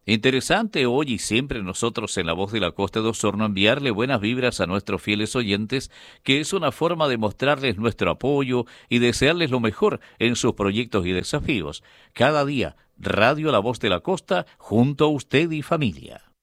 Interesante hoy y siempre nosotros en La Voz de la Costa de Osorno enviarle buenas vibras a nuestros fieles oyentes, que es una forma de mostrarles nuestro apoyo y desearles lo mejor en sus proyectos y desafíos. Cada día, Radio La Voz de la Costa, junto a usted y familia.